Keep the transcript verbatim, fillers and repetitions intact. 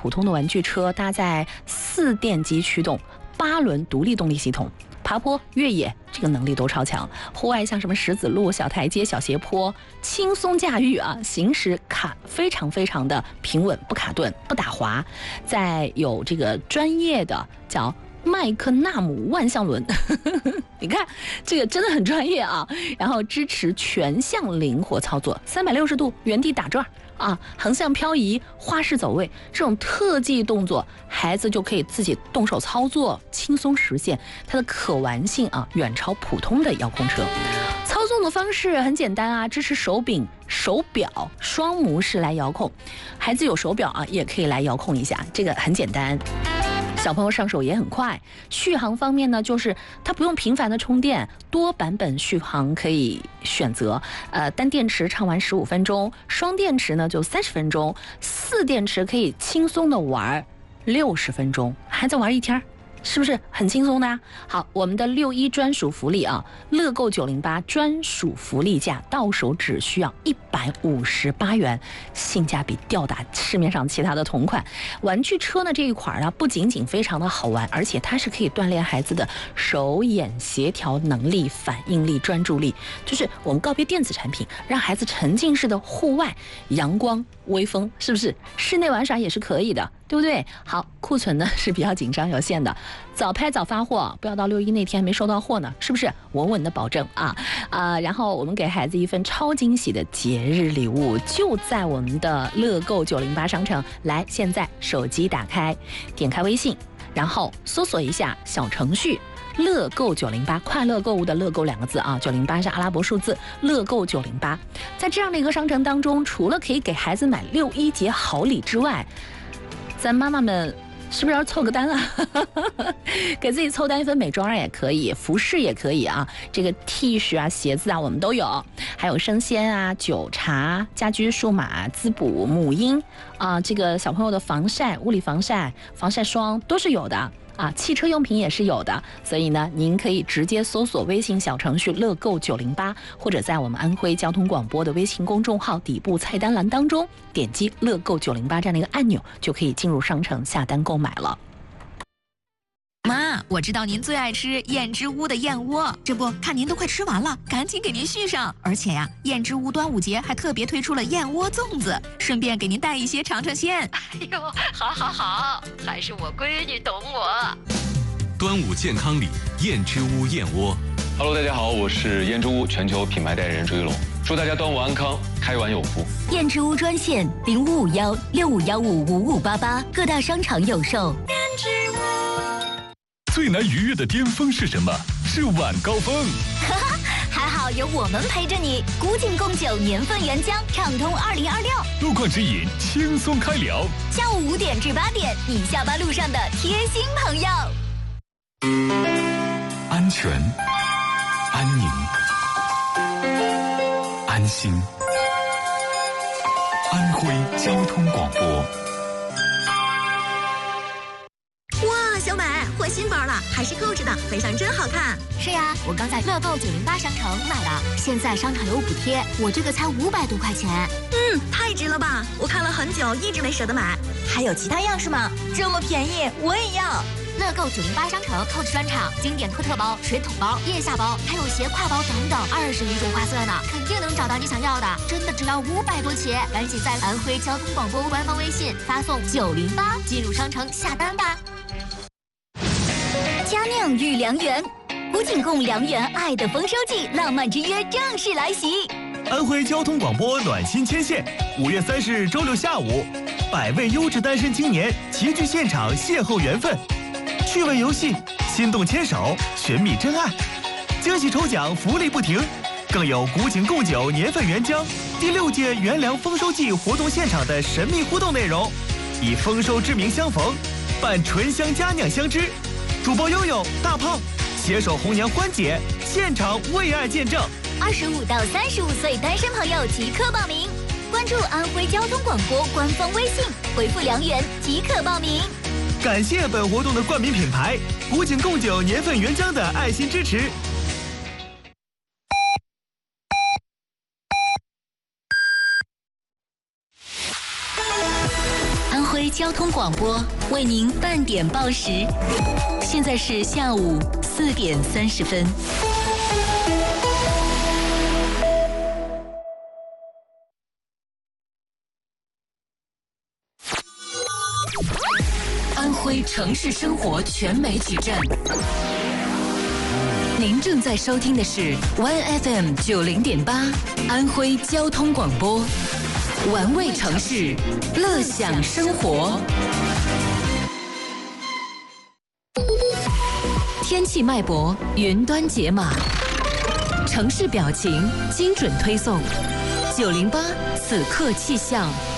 普通的玩具车搭载四电机驱动、八轮独立动力系统。爬坡、越野这个能力都超强，户外像什么石子路、小台阶、小斜坡，轻松驾驭啊，行驶卡非常非常的平稳，不卡顿，不打滑。再有这个专业的叫麦克纳姆万向轮，你看这个真的很专业啊。然后支持全向灵活操作，三百六十度原地打转。啊，横向漂移、花式走位这种特技动作，孩子就可以自己动手操作，轻松实现。它的可玩性啊，远超普通的遥控车。操纵的方式很简单啊，支持手柄、手表双模式来遥控。孩子有手表啊，也可以来遥控一下，这个很简单。小朋友上手也很快。续航方面呢，就是它不用频繁的充电，多版本续航可以选择。呃，单电池畅玩十五分钟，双电池呢就三十分钟，四电池可以轻松的玩六十分钟，还在玩一天。是不是很轻松的啊？好，我们的六一专属福利啊，乐购九零八专属福利价，到手只需要一百五十八元，性价比吊打市面上其他的同款。玩具车呢这一款呢，不仅仅非常的好玩，而且它是可以锻炼孩子的手眼协调能力、反应力、专注力。就是我们告别电子产品，让孩子沉浸式的户外，阳光微风，是不是？室内玩耍也是可以的。对不对？好，库存呢是比较紧张有限的，早拍早发货，不要到六一那天没收到货呢，是不是？稳稳的保证啊啊、呃！然后我们给孩子一份超惊喜的节日礼物，就在我们的乐购九零八商城。来，现在手机打开，点开微信，然后搜索一下小程序。乐购九零八，快乐购物的乐购两个字啊，九零八是阿拉伯数字，乐购九零八。在这样的一个商城当中，除了可以给孩子买六一节好礼之外，咱妈妈们是不是要凑个单啊？给自己凑单一份美妆也可以，服饰也可以啊，这个 T 恤啊、鞋子啊我们都有，还有生鲜啊、酒茶、家居数码、滋补、母婴啊，这个小朋友的防晒、物理防晒、防晒霜都是有的。啊，汽车用品也是有的，所以呢，您可以直接搜索微信小程序乐购九零八，或者在我们安徽交通广播的微信公众号底部菜单栏当中点击乐购九零八这样的一个按钮，就可以进入商城下单购买了。 妈，我知道您最爱吃燕之屋的燕窝，这不看您都快吃完了，赶紧给您续上。而且呀，燕之屋端午节还特别推出了燕窝粽子，顺便给您带一些尝尝鲜。 哎呦，好好好，还是我闺女懂我。 端午健康礼，燕之屋燕窝。 Hello， 大家好，我是燕之屋全球品牌代言人朱一龙，祝大家端午安康，开碗有福。 燕之屋专线零五五幺六五幺五五五八八，各大商场有售。 燕之屋。 最难逾越的巅峰是什么？是晚高峰。 哈哈，还好有我们陪着你。古井贡酒年份原浆，畅通二零二六。 路况指引，轻松开聊。 下午五点至八点，你下班路上的贴心朋友。 安全、安宁、安心。安徽交通广播。 小美换新包了，还是购置的，背上真好看。 是呀，我刚在乐购九零八商城买了，现在商场有补贴，我这个才五百多块钱。 嗯，太值了吧！我看了很久，一直没舍得买。还有其他样式吗？这么便宜，我也要。 乐购九零八商城购置专场，经典托特包、水桶包、腋下包，还有斜挎包等等，二十余种花色呢，肯定能找到你想要的。真的只要五百多起，赶紧在安徽交通广播官方微信发送九零八进入商城下单吧。佳酿与良缘，古井贡良缘爱的丰收季，浪漫之约正式来袭。 安徽交通广播暖心牵线，五月三十日周六下午，百位优质单身青年齐聚现场邂逅缘分，趣味游戏，心动牵手，寻觅真爱，惊喜抽奖福利不停，更有古井贡酒年份原浆第六届元粮丰收季活动现场的神秘互动内容，以丰收之名相逢，伴醇香佳酿相知。主播悠悠、大胖携手红娘欢姐，现场为爱见证。 二十五到三十五岁单身朋友即刻报名，关注安徽交通广播官方微信，回复良缘即可报名。 感谢本活动的冠名品牌古井贡酒年份原浆的爱心支持。 交通广播为您半点报时，现在是下午四点三十分。安徽城市生活全媒体站，您正在收听的是 One F M 九零点八安徽交通广播，玩味城市，乐享生活。天气脉搏，云端解码，城市表情，精准推送。九零八此刻气象。